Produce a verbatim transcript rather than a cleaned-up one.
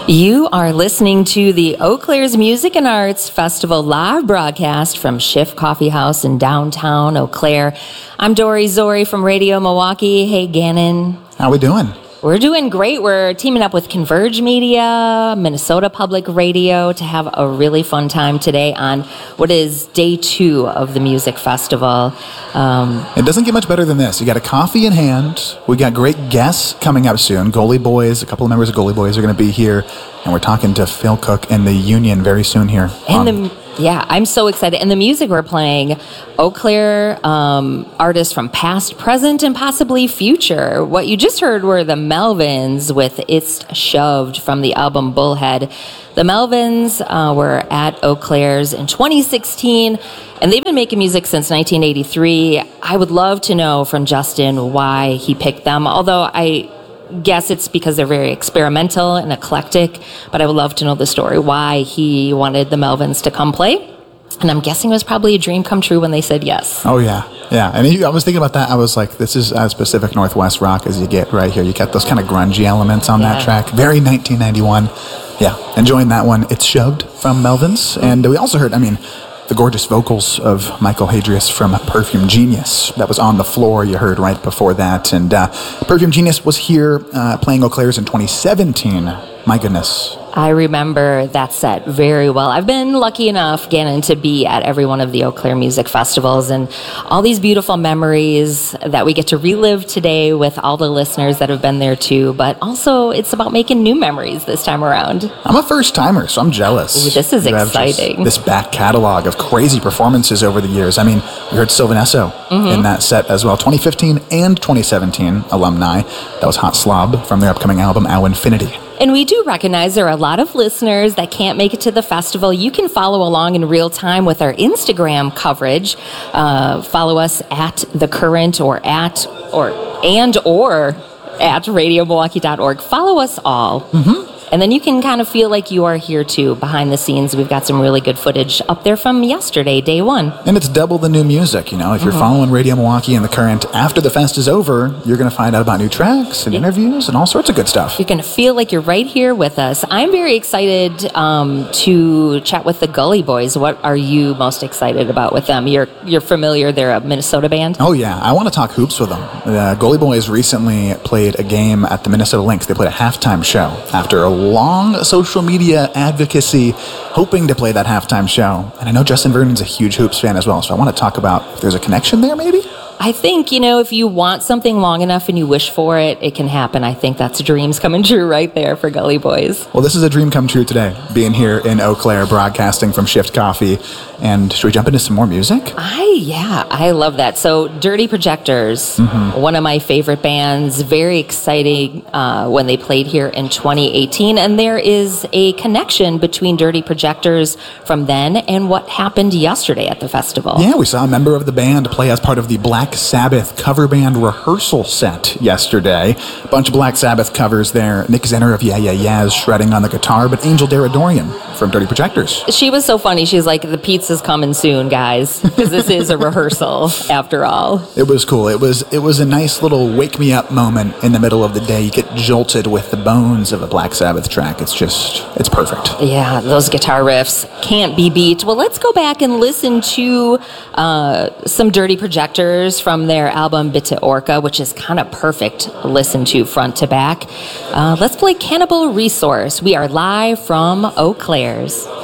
You are listening to the Eau Claire's Music and Arts Festival live broadcast from Schiff Coffee House in downtown Eau Claire. I'm Dory Zori from Radio Milwaukee. Hey, Gannon. How we doing? We're doing great. We're teaming up with Converge Media, Minnesota Public Radio to have a really fun time today on what is day two of the music festival. Um, it doesn't get much better than this. You got a coffee in hand. We got great guests coming up soon. Goalie Boys, a couple of members of Goalie Boys are going to be here. And we're talking to Phil Cook and the Union very soon here. And the... Yeah, I'm so excited. And the music we're playing, Eau Claire um, artists from past, present, and possibly future. What you just heard were the Melvins with It's Shoved from the album Bullhead. The Melvins uh, were at Eau Claire's in twenty sixteen, and they've been making music since nineteen eighty-three. I would love to know from Justin why he picked them, although I... guess it's because they're very experimental and eclectic, but I would love to know the story, why he wanted the Melvins to come play. And I'm guessing it was probably a dream come true when they said yes. Oh, yeah. Yeah. And I was thinking about that. I was like, this is as Pacific Northwest rock as you get right here. You got those kind of grungy elements on yeah. that track. Very nineteen ninety-one. Yeah. Enjoying that one. It's Shoved from Melvins. And we also heard, I mean, the gorgeous vocals of Michael Hadrius from Perfume Genius. That was On the Floor, you heard right before that. And uh, Perfume Genius was here uh, playing Eau Claire's in twenty seventeen. My goodness. I remember that set very well. I've been lucky enough, Gannon, to be at every one of the Eau Claire music festivals, and all these beautiful memories that we get to relive today with all the listeners that have been there too. But also, it's about making new memories this time around. I'm a first timer, so I'm jealous. Ooh, this is you exciting. This back catalog of crazy performances over the years. I mean, we heard Sylvan Esso mm-hmm. in that set as well. twenty fifteen and twenty seventeen alumni. That was Hot Slob from their upcoming album, Our Infinity. And we do recognize there are a lot of listeners that can't make it to the festival. You can follow along in real time with our Instagram coverage. Uh, follow us at The Current or at or and or at radio milwaukee dot org. Follow us all. Mm-hmm. And then you can kind of feel like you are here too, behind the scenes. We've got some really good footage up there from yesterday, day one. And it's double the new music, you know. If you're mm-hmm. following Radio Milwaukee and The Current, after the fest is over, you're going to find out about new tracks and yeah. interviews and all sorts of good stuff. You're going to feel like you're right here with us. I'm very excited um, to chat with the Gully Boys. What are you most excited about with them? You're you're familiar. They're a Minnesota band. Oh, yeah. I want to talk hoops with them. The Gully Boys recently played a game at the Minnesota Lynx. They played a halftime show after a long social media advocacy, hoping to play that halftime show. And I know Justin Vernon's a huge hoops fan as well, so I want to talk about if there's a connection there, maybe? I think, you know, if you want something long enough and you wish for it, it can happen. I think that's dreams coming true right there for Gully Boys. Well, this is a dream come true today, being here in Eau Claire, broadcasting from Shift Coffee. And should we jump into some more music? I, yeah, I love that. So Dirty Projectors, mm-hmm. one of my favorite bands, very exciting uh, when they played here in twenty eighteen. And there is a connection between Dirty Projectors from then and what happened yesterday at the festival. Yeah, we saw a member of the band play as part of the Black Sabbath cover band rehearsal set yesterday. A bunch of Black Sabbath covers there. Nick Zenner of Yeah Yeah Yeahs shredding on the guitar, but Angel Daradorian from Dirty Projectors. She was so funny. She's like, the pizza's coming soon, guys, because this is a rehearsal after all. It was cool. It was it was a nice little wake me up moment in the middle of the day. You get jolted with the bones of a Black Sabbath track. It's just, it's perfect. Yeah, those guitar riffs can't be beat. Well, let's go back and listen to uh, some Dirty Projectors from their album Bitte Orca, which is kind of perfect listen to front to back. Uh, let's play Cannibal Resource. We are live from Eau Claire's.